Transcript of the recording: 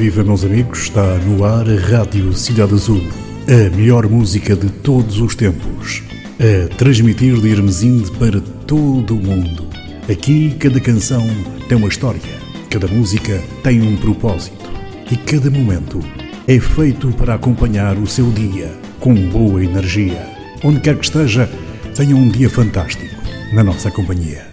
Viva, meus amigos, está no ar a Rádio Cidade Azul, a melhor música de todos os tempos, a transmitir de Hermesinde para todo o mundo. Aqui cada canção tem uma história, cada música tem um propósito e cada momento é feito para acompanhar o seu dia com boa energia. Onde quer que esteja, tenha um dia fantástico na nossa companhia.